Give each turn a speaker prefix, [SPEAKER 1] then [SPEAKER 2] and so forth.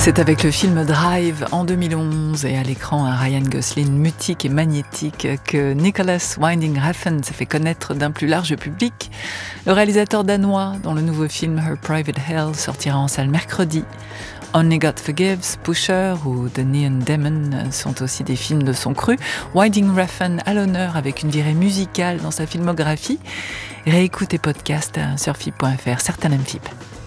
[SPEAKER 1] C'est avec le film Drive en 2011 et à l'écran un Ryan Gosling mutique et magnétique que Nicolas Winding Refn s'est fait connaître d'un plus large public. Le réalisateur danois, dont le nouveau film Her Private Hell sortira en salle mercredi. Only God Forgives, Pusher ou The Neon Demon sont aussi des films de son cru. Winding Refn à l'honneur avec une virée musicale dans sa filmographie. Réécoute et podcast sur FIP.fr, certains FIP.